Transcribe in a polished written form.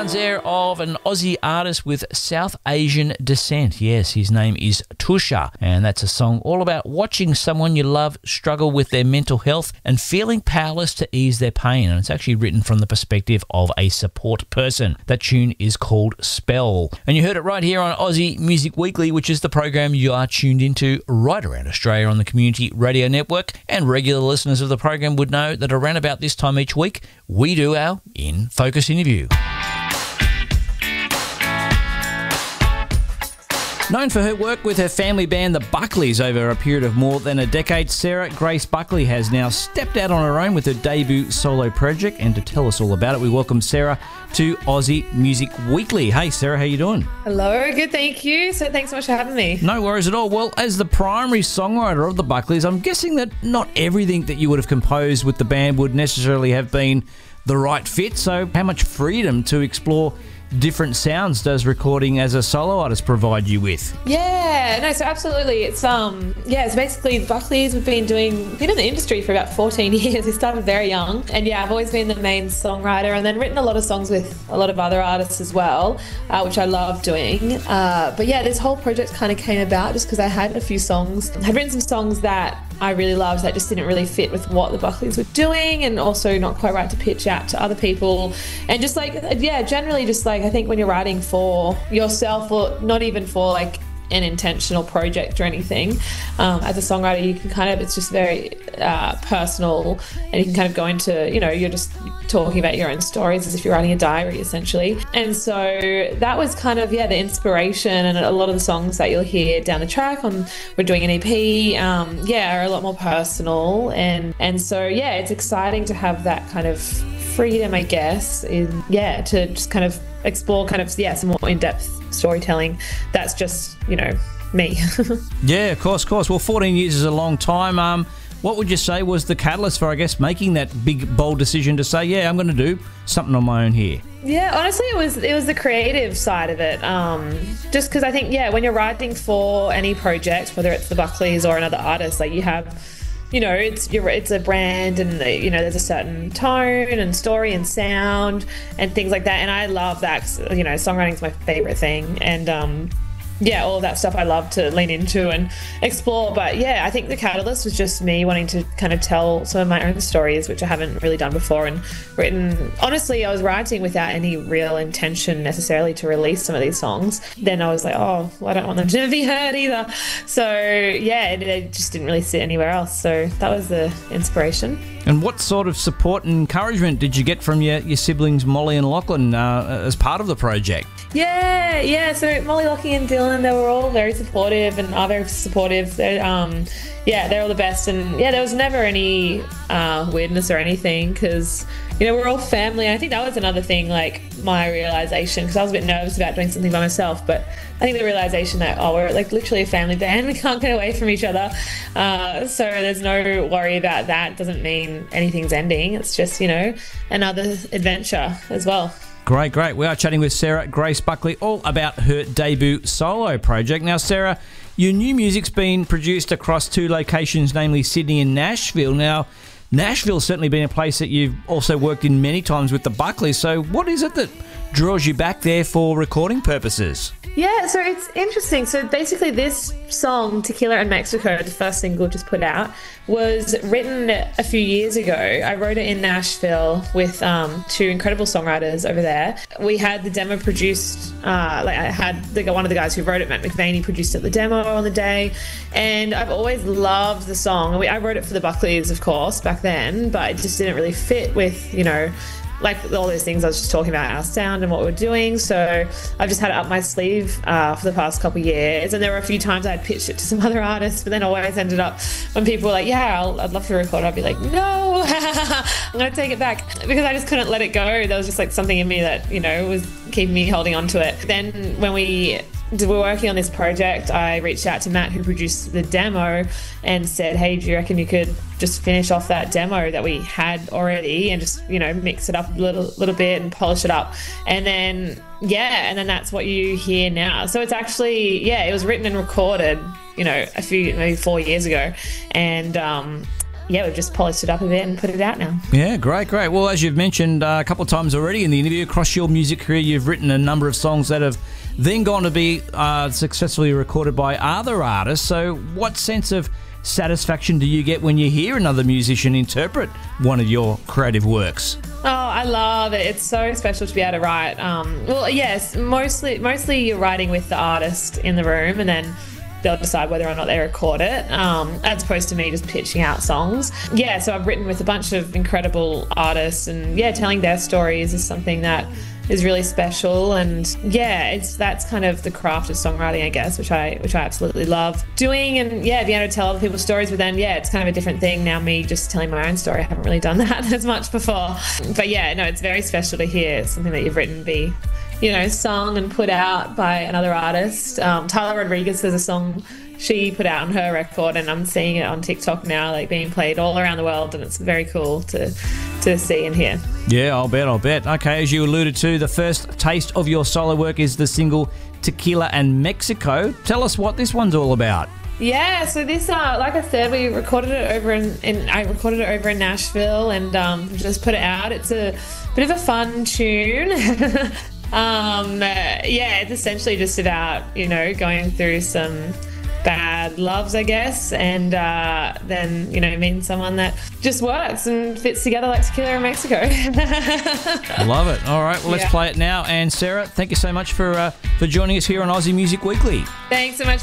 sounds there of an Aussie artist with South Asian descent. Yes, his name is Tusha, and that's a song all about watching someone you love struggle with their mental health and feeling powerless to ease their pain. And it's actually written from the perspective of a support person. That tune is called Spell. And you heard it right here on Aussie Music Weekly, which is the program you are tuned into right around Australia on the Community Radio Network. And regular listeners of the program would know that around about this time each week, we do our In Focus interview. Known for her work with her family band, the Buckleys, over a period of more than a decade, Sarah Grace Buckley has now stepped out on her own with her debut solo project. And to tell us all about it, we welcome Sarah to Aussie Music Weekly. Hey, Sarah, how you doing? Hello, good, thank you. So thanks so much for having me. No worries at all. Well, as the primary songwriter of the Buckleys, I'm guessing that not everything that you would have composed with the band would necessarily have been the right fit. So how much freedom to explore different sounds does recording as a solo artist provide you with? Yeah, no, so absolutely. It's it's basically the Buckleys. We've been in the industry for about 14 years. We started very young, and I've always been the main songwriter, and then written a lot of songs with a lot of other artists as well, which I love doing. But yeah, this whole project kind of came about just because I had a few songs. I'd written some songs that I really loved that just didn't really fit with what the Buckleys were doing, and also not quite right to pitch out to other people. And just generally just I think when you're writing for yourself, or not even for like an intentional project or anything, as a songwriter, you can kind of, it's just very personal, and you can kind of go into, you're just talking about your own stories as if you're writing a diary essentially. And so that was kind of the inspiration, and a lot of the songs that you'll hear down the track we're doing an EP are a lot more personal, and so it's exciting to have that kind of freedom, I guess, to just kind of explore some more in-depth storytelling that's just me. Yeah, of course. Well, 14 years is a long time. What would you say was the catalyst for, I guess, making that big, bold decision to say, I'm going to do something on my own here? Yeah, honestly, it was the creative side of it. Just because I think, when you're writing for any project, whether it's the Buckleys or another artist, like you have, it's a brand, and there's a certain tone and story and sound and things like that. And I love that, 'cause, songwriting is my favorite thing. And all of that stuff I love to lean into and explore. But I think the catalyst was just me wanting to kind of tell some of my own stories, which I haven't really done before, and written. Honestly, I was writing without any real intention necessarily to release some of these songs. Then I was like, I don't want them to be heard either. So it just didn't really sit anywhere else. So that was the inspiration. And what sort of support and encouragement did you get from your siblings, Molly and Lachlan, as part of the project? So Molly, Lachlan and Dylan, they were all very supportive and are very supportive. They're all the best. And there was never any weirdness or anything, because we're all family. I think that was another thing, like my realization, because I was a bit nervous about doing something by myself, but I think the realization that we're like literally a family band, we can't get away from each other, so there's no worry about that. It doesn't mean anything's ending. It's just another adventure as well. Great. We are chatting with Sarah Grace Buckley all about her debut solo project. Now, Sarah, your new music's been produced across 2 locations, namely Sydney and Nashville. Now, Nashville's certainly been a place that you've also worked in many times with the Buckleys. So what is it that draws you back there for recording purposes? Yeah, so it's interesting. So basically this song, Tequila and Mexico, the first single just put out, was written a few years ago. I wrote it in Nashville with 2 incredible songwriters over there. We had the demo produced, I had one of the guys who wrote it, Matt McVaney, produced the demo on the day. And I've always loved the song. I wrote it for the Buckleys, of course, back then, but it just didn't really fit with, like all those things I was just talking about, our sound and what we're doing. So I've just had it up my sleeve for the past couple of years. And there were a few times I'd pitched it to some other artists, but then always ended up when people were like, I'd love to record it, I'd be like, no, I'm going to take it back, because I just couldn't let it go. There was just like something in me that, was keeping me holding on to it. Then when we were working on this project, I reached out to Matt, who produced the demo, and said, hey, do you reckon you could just finish off that demo that we had already and just, mix it up a little bit and polish it up? And then, and then that's what you hear now. So it's actually, it was written and recorded, maybe 4 years ago. And yeah, we've just polished it up a bit and put it out now. Yeah, great. Well, as you've mentioned a couple of times already in the interview, across your music career, you've written a number of songs that have then gone to be successfully recorded by other artists. So what sense of satisfaction do you get when you hear another musician interpret one of your creative works? Oh, I love it. It's so special to be able to write. Well, yes, mostly you're writing with the artist in the room, and then they'll decide whether or not they record it, as opposed to me just pitching out songs. Yeah, so I've written with a bunch of incredible artists, and yeah, telling their stories is something that is really special. And yeah, that's kind of the craft of songwriting, I guess, which I absolutely love doing. And yeah, being able to tell other people's stories, but then yeah, it's kind of a different thing now, me just telling my own story. I haven't really done that as much before, but yeah, no, it's very special to hear something that you've written be, you know, sung and put out by another artist. Tyler Rodriguez has a song she put out on her record, and I'm seeing it on TikTok now, like being played all around the world, and it's very cool to see and hear. Yeah, I'll bet. Okay, as you alluded to, the first taste of your solo work is the single Tequila and Mexico. Tell us what this one's all about. Yeah, so this, like I said, we recorded it over I recorded it over in Nashville, and just put it out. It's a bit of a fun tune. Yeah, it's essentially just about, you know, going through some bad loves, I guess, and then, you know, meeting someone that just works and fits together like tequila in Mexico. Love it. All right, well, let's play it now. And Sarah, thank you so much for joining us here on Aussie Music Weekly. Thanks so much.